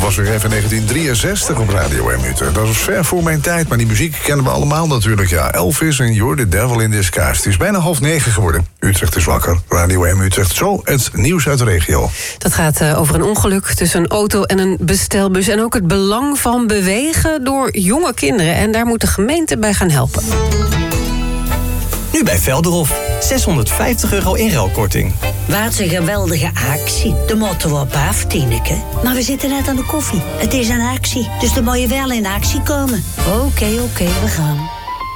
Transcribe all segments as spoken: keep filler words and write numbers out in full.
was weer even negentien drieënzestig op Radio M Utrecht. Dat was ver voor mijn tijd, maar die muziek kennen we allemaal natuurlijk. Ja, Elvis en You're the Devil in Disguise. Het is bijna half negen geworden. Utrecht is wakker. Radio M Utrecht. Zo het nieuws uit de regio. Dat gaat uh, over een ongeluk tussen een auto en een bestelbus. En ook het belang van bewegen door jonge kinderen. En daar moet de gemeente bij gaan helpen. Nu bij Velderhof. zeshonderdvijftig euro inruilkorting. Wat een geweldige actie. De moeten we op af, Tineke. Maar we zitten net aan de koffie. Het is een actie, dus dan moet je wel in actie komen. Oké, okay, oké, okay, we gaan.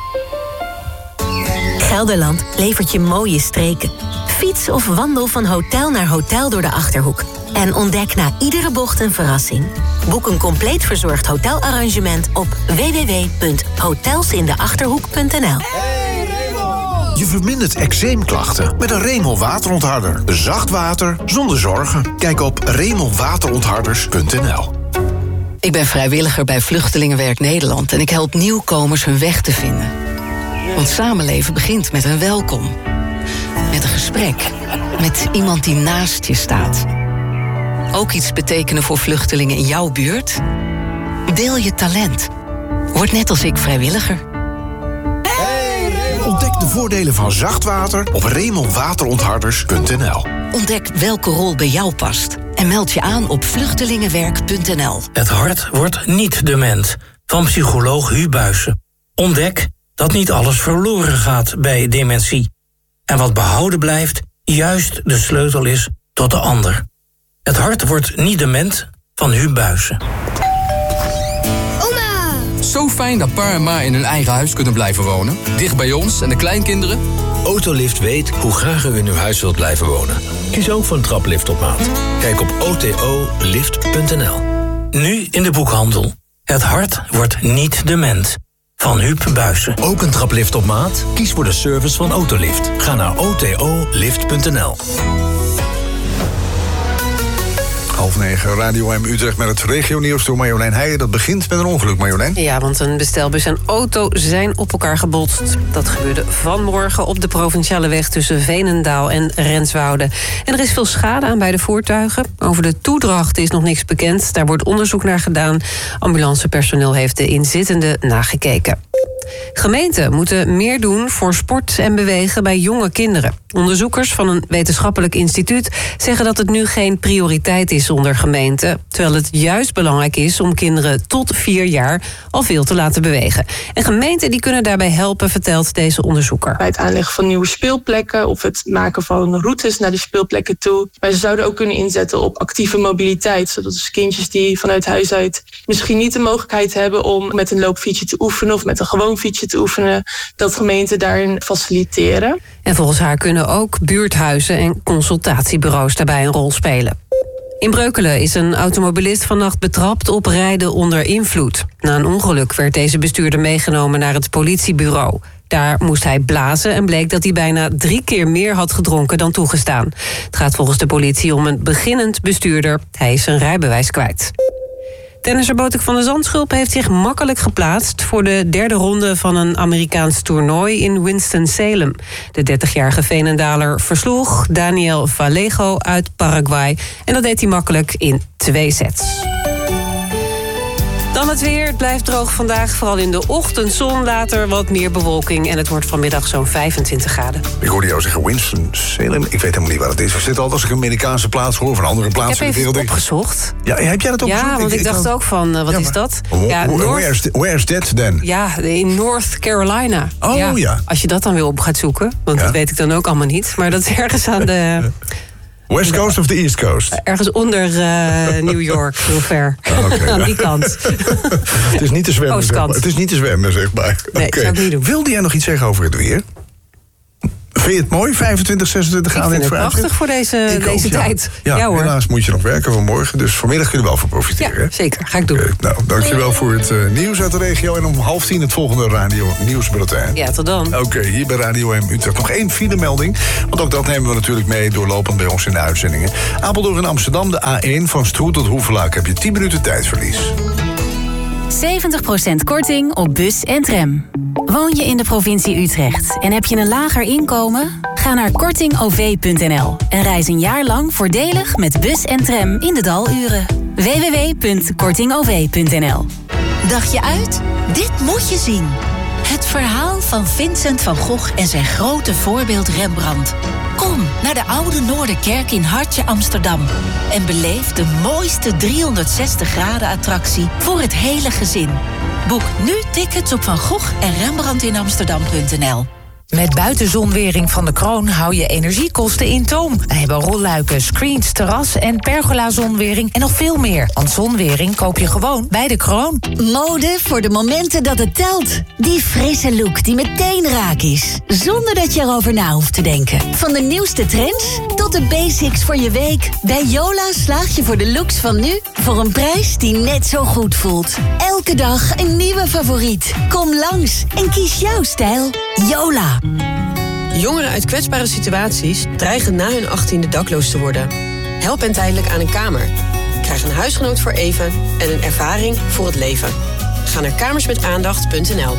Gelderland levert je mooie streken. Fiets of wandel van hotel naar hotel door de Achterhoek. En ontdek na iedere bocht een verrassing. Boek een compleet verzorgd hotelarrangement op w w w punt hotelsindeachterhoek punt n l. Je vermindert eczeemklachten met een Remel waterontharder. Zacht water zonder zorgen. Kijk op remel waterontharders punt n l. Ik ben vrijwilliger bij Vluchtelingenwerk Nederland en ik help nieuwkomers hun weg te vinden. Want samenleven begint met een welkom. Met een gesprek. Met iemand die naast je staat. Ook iets betekenen voor vluchtelingen in jouw buurt? Deel je talent. Word net als ik vrijwilliger. Ontdek de voordelen van zacht water op remel waterontharders punt n l. Ontdek welke rol bij jou past. En meld je aan op vluchtelingenwerk punt n l. Het hart wordt niet dement. Van psycholoog Hu Buijsen. Ontdek dat niet alles verloren gaat bij dementie. En wat behouden blijft, juist de sleutel is tot de ander. Het hart wordt niet dement van Hu Buijsen. Zo fijn dat pa en ma in hun eigen huis kunnen blijven wonen. Dicht bij ons en de kleinkinderen. Autolift weet hoe graag u in uw huis wilt blijven wonen. Kies ook voor een traplift op maat. Kijk op o t o lift punt n l. Nu in de boekhandel. Het hart wordt niet dement. Van Huub Buijsen. Ook een traplift op maat? Kies voor de service van Autolift. Ga naar o t o lift punt n l. Half negen, Radio M Utrecht met het regionieuws door Marjolein Heijen. Dat begint met een ongeluk, Marjolein. Ja, want een bestelbus en auto zijn op elkaar gebotst. Dat gebeurde vanmorgen op de provinciale weg tussen Veenendaal en Renswoude. En er is veel schade aan beide voertuigen. Over de toedracht is nog niks bekend. Daar wordt onderzoek naar gedaan. Ambulancepersoneel heeft de inzittenden nagekeken. Gemeenten moeten meer doen voor sport en bewegen bij jonge kinderen. Onderzoekers van een wetenschappelijk instituut zeggen dat het nu geen prioriteit is onder gemeenten, terwijl het juist belangrijk is om kinderen tot vier jaar al veel te laten bewegen. En gemeenten die kunnen daarbij helpen, vertelt deze onderzoeker. Bij het aanleggen van nieuwe speelplekken of het maken van routes naar die speelplekken toe. Maar ze zouden ook kunnen inzetten op actieve mobiliteit, zodat dus kindjes die vanuit huis uit misschien niet de mogelijkheid hebben om met een loopfietsje te oefenen of met een gewoon fietsje te oefenen, dat gemeenten daarin faciliteren. En volgens haar kunnen ook buurthuizen en consultatiebureaus daarbij een rol spelen. In Breukelen is een automobilist vannacht betrapt op rijden onder invloed. Na een ongeluk werd deze bestuurder meegenomen naar het politiebureau. Daar moest hij blazen en bleek dat hij bijna drie keer meer had gedronken dan toegestaan. Het gaat volgens de politie om een beginnend bestuurder. Hij is zijn rijbewijs kwijt. Tennisser Botik van der Zandschulp heeft zich makkelijk geplaatst voor de derde ronde van een Amerikaans toernooi in Winston-Salem. De dertigjarige Veenendaler versloeg Daniel Vallejo uit Paraguay. En dat deed hij makkelijk in twee sets. Dan het weer. Het blijft droog vandaag. Vooral in de ochtendzon, later wat meer bewolking. En het wordt vanmiddag zo'n vijfentwintig graden. Ik hoorde jou zeggen Winston-Salem. Ik weet helemaal niet waar het is. We zitten altijd als ik een Amerikaanse plaats hoor, of een andere plaats in de wereld. Ik heb even opgezocht. Ja, heb jij dat opgezocht? Ja, want ik, ik dacht ook van, uh, wat ja, is dat? Ja, North... where's, where's that then? Ja, in North Carolina. Oh ja. ja. Als je dat dan weer op gaat zoeken, want ja. dat weet ik dan ook allemaal niet. Maar dat is ergens aan de... West Coast of the East Coast? Ergens onder uh, New York, heel ver. Oh, okay, aan ja. die kant. Het is niet te zwemmen, zeg maar. Het is niet te zwemmen, zeg maar. Nee, okay. zou ik niet doen. Wilde jij nog iets zeggen over het weer? Vind je het mooi, vijfentwintig, zesentwintig graden in het vooruitzicht? Ik vind het prachtig voor deze, deze ook, tijd. Ja, ja, ja hoor. Helaas moet je nog werken vanmorgen, dus vanmiddag kun je er wel voor profiteren. Ja, zeker. Ga ik doen. Okay, nou, dankjewel voor het uh, nieuws uit de regio. En om half tien het volgende Radio Nieuwsbulletin. Ja, tot dan. Oké, okay, hier bij Radio M Utrecht nog één filemelding. Want ook dat nemen we natuurlijk mee doorlopend bij ons in de uitzendingen. Apeldoorn en Amsterdam, de A één van Stroe tot Hoevelaak. Heb je tien minuten tijdverlies. zeventig procent korting op bus en tram. Woon je in de provincie Utrecht en heb je een lager inkomen? Ga naar korting o v punt n l en reis een jaar lang voordelig met bus en tram in de daluren. w w w punt korting o v punt n l. Dacht je uit? Dit moet je zien. Het verhaal van Vincent van Gogh en zijn grote voorbeeld Rembrandt. Kom naar de Oude Noorderkerk in Hartje Amsterdam en beleef de mooiste driehonderdzestig graden attractie voor het hele gezin. Boek nu tickets op van Gogh en Rembrandt in Amsterdam punt n l. Met buitenzonwering van de Kroon hou je energiekosten in toom. We hebben rolluiken, screens, terras en pergola-zonwering en nog veel meer. Want zonwering koop je gewoon bij de Kroon. Mode voor de momenten dat het telt. Die frisse look die meteen raak is. Zonder dat je erover na hoeft te denken. Van de nieuwste trends tot de basics voor je week. Bij Yola slaag je voor de looks van nu voor een prijs die net zo goed voelt. Elke dag een nieuwe favoriet. Kom langs en kies jouw stijl. Yola. Jongeren uit kwetsbare situaties dreigen na hun achttiende dakloos te worden. Help hen tijdelijk aan een kamer. Krijg een huisgenoot voor even en een ervaring voor het leven. Ga naar kamersmetaandacht punt n l.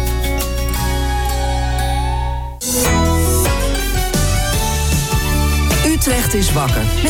Utrecht is wakker met